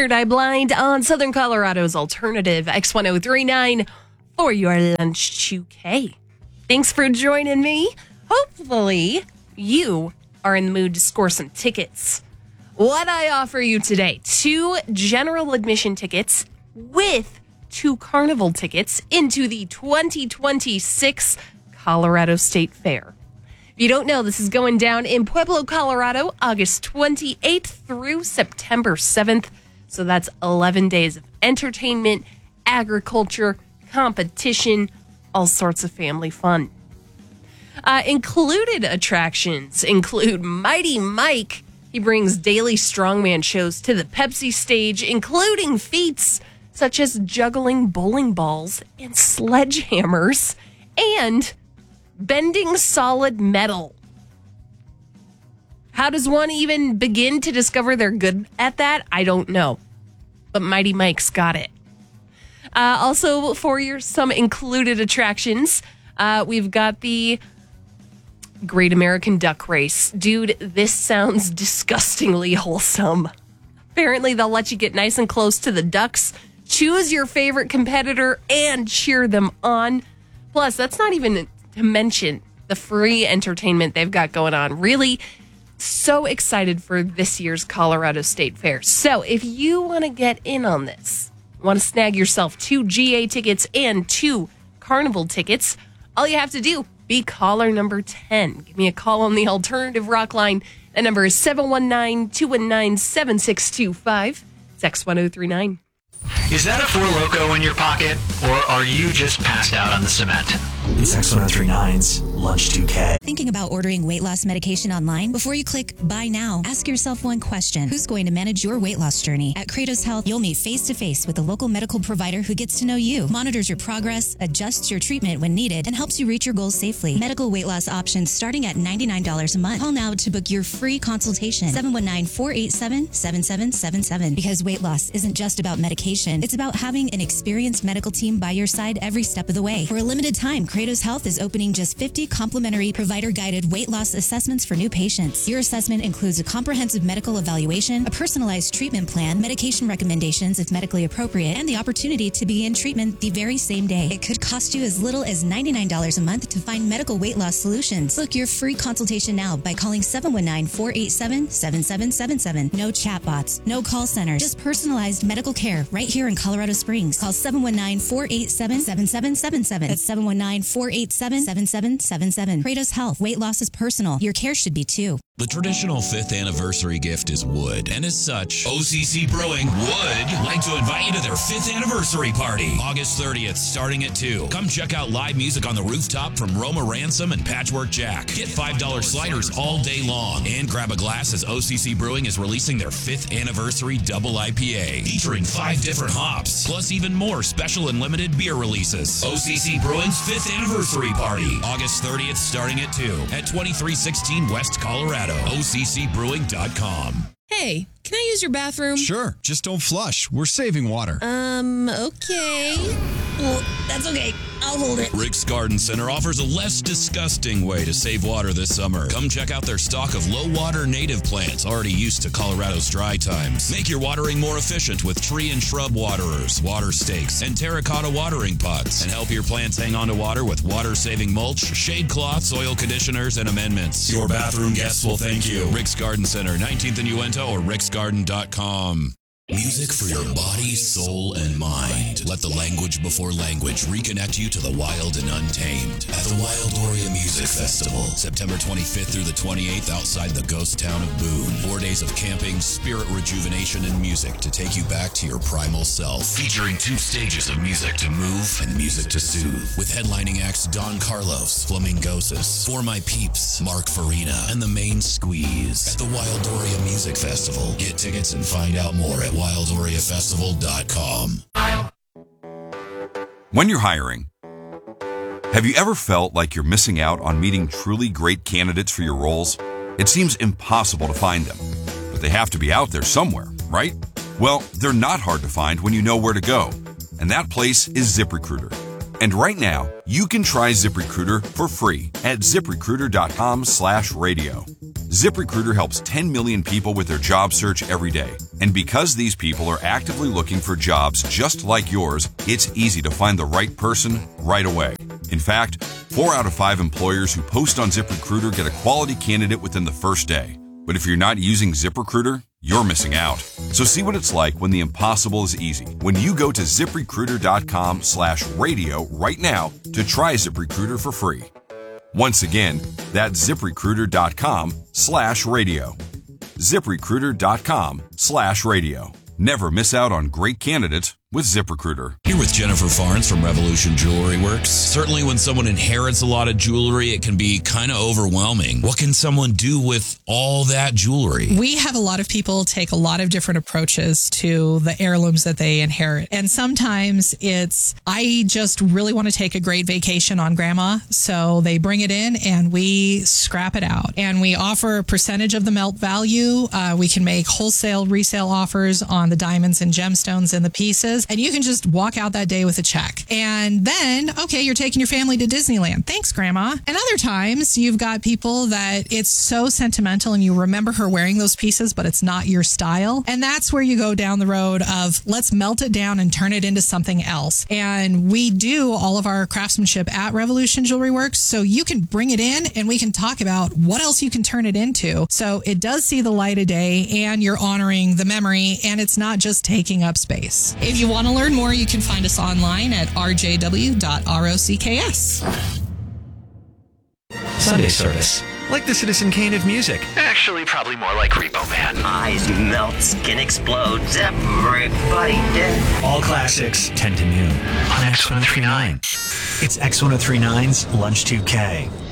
Third Eye Blind on Southern Colorado's Alternative X1039 for your Lunch 2K. Thanks for joining me. Hopefully, you are in the mood to score some tickets. What I offer you today, 2 general admission tickets with 2 carnival tickets into the 2026 Colorado State Fair. If you don't know, this is going down in Pueblo, Colorado, August 28th through September 7th. So that's 11 days of entertainment, agriculture, competition, all sorts of family fun. Included attractions include Mighty Mike. He brings daily strongman shows to the Pepsi stage, including feats such as juggling bowling balls and sledgehammers and bending solid metal. How does one even begin to discover they're good at that? I don't know. But Mighty Mike's got it. Also, for some included attractions, we've got the Great American Duck Race. Dude, this sounds disgustingly wholesome. Apparently, they'll let you get nice and close to the ducks, choose your favorite competitor, and cheer them on. Plus, that's not even to mention the free entertainment they've got going on. Really so excited for this year's Colorado State Fair. So if you want to get in on this, want to snag yourself 2 GA tickets and 2 Carnival tickets, all you have to do, be caller number 10. Give me a call on the Alternative Rock line. That number is 719-219-7625. It's X1039. Is that a Four Loko in your pocket, or are you just passed out on the cement? It's X1039's Lunch 2K. Thinking about ordering weight loss medication online? Before you click buy now, ask yourself one question. Who's going to manage your weight loss journey? At Kratos Health, you'll meet face-to-face with a local medical provider who gets to know you, monitors your progress, adjusts your treatment when needed, and helps you reach your goals safely. Medical weight loss options starting at $99 a month. Call now to book your free consultation. 719-487-7777. Because weight loss isn't just about medication. It's about having an experienced medical team by your side every step of the way. For a limited time, Kratos Health is opening just 50 complimentary provider-guided weight loss assessments for new patients. Your assessment includes a comprehensive medical evaluation, a personalized treatment plan, medication recommendations if medically appropriate, and the opportunity to begin treatment the very same day. It could cost you as little as $99 a month to find medical weight loss solutions. Book your free consultation now by calling 719-487-7777. No chatbots, no call center, just personalized medical care right here in Colorado Springs. Call 719-487-7777. That's 719-487-7777. Kratos Health. Weight loss is personal. Your care should be too. The traditional 5th anniversary gift is wood, and as such, OCC Brewing would like to invite you to their 5th anniversary party, August 30th, starting at 2. Come check out live music on the rooftop from Roma Ransom and Patchwork Jack. Get $5 sliders all day long, and grab a glass as OCC Brewing is releasing their 5th anniversary double IPA, featuring 5 different hops, plus even more special and limited beer releases. OCC Brewing's 5th anniversary party, August 30th, starting at 2, at 2316 West Colorado. OCCbrewing.com. Hey, can I use your bathroom? Sure, just don't flush. We're saving water. Okay. Well, that's okay. I'll hold it. Rick's Garden Center offers a less disgusting way to save water this summer. Come check out their stock of low-water native plants already used to Colorado's dry times. Make your watering more efficient with tree and shrub waterers, water stakes, and terracotta watering pots. And help your plants hang on to water with water-saving mulch, shade cloths, soil conditioners, and amendments. Your bathroom guests will thank you. Rick's Garden Center, 19th and Uinta, or ricksgarden.com. Music for your body, soul, and mind. Let the language before language reconnect you to the wild and untamed at the Wildoria Music Festival, September 25th through the 28th outside the ghost town of Boone. 4 days of camping, spirit rejuvenation, and music to take you back to your primal self. Featuring 2 stages of music to move and music to soothe. With headlining acts Don Carlos, Flamingosis, For My Peeps, Mark Farina, and The Main Squeeze. At the Wildoria Music Festival. Get tickets and find out more at WildoriaFestival.com. When you're hiring, have you ever felt like you're missing out on meeting truly great candidates for your roles? It seems impossible to find them, but they have to be out there somewhere, right? Well, they're not hard to find when you know where to go, and that place is ZipRecruiter. And right now, you can try ZipRecruiter for free at ZipRecruiter.com/radio. ZipRecruiter helps 10 million people with their job search every day, And because these people are actively looking for jobs just like yours, it's easy to find the right person right away. In fact, 4 out of 5 employers who post on ZipRecruiter get a quality candidate within the first day. But if you're not using ZipRecruiter, you're missing out. So see what it's like when the impossible is easy. When you go to ZipRecruiter.com/radio right now to try ZipRecruiter for free. Once again, that's ZipRecruiter.com/radio. ZipRecruiter.com/radio. Never miss out on great candidates with ZipRecruiter. Here with Jennifer Farnes from Revolution Jewelry Works. Certainly when someone inherits a lot of jewelry, it can be kind of overwhelming. What can someone do with all that jewelry? We have a lot of people take a lot of different approaches to the heirlooms that they inherit. And sometimes it's, I just really want to take a great vacation on grandma. So they bring it in and we scrap it out. And we offer a percentage of the melt value. We can make wholesale resale offers on the diamonds and gemstones and the pieces. And you can just walk out that day with a check. And then, okay, you're taking your family to Disneyland. Thanks, Grandma. And other times you've got people that it's so sentimental and you remember her wearing those pieces, but it's not your style. And that's where you go down the road of let's melt it down and turn it into something else. And we do all of our craftsmanship at Revolution Jewelry Works. So you can bring it in and we can talk about what else you can turn it into. So it does see the light of day and you're honoring the memory and it's not just taking up space. If you want to learn more, you can find us online at rjw.rocks. Sunday service. Like the Citizen Kane of music. Actually, probably more like Repo Man. Eyes melt, skin explodes, everybody dead. All classics, 10 to noon on X1039. It's X1039's Lunch 2K.